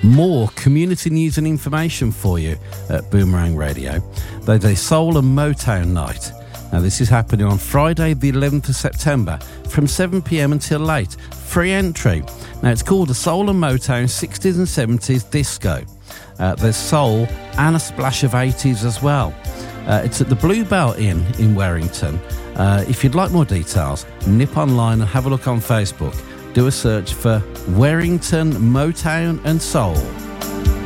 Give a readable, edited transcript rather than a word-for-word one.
More community news and information for you at Boomerang Radio. There's a Soul and Motown night. Now, this is happening on Friday, the 11th of September, from 7 p.m. until late. Free entry. Now, it's called the Soul and Motown 60s and 70s Disco. There's soul and a splash of 80s as well. It's at the Bluebell Inn in Warrington. If you'd like more details, nip online and have a look on Facebook. Do a search for Warrington Motown and Soul.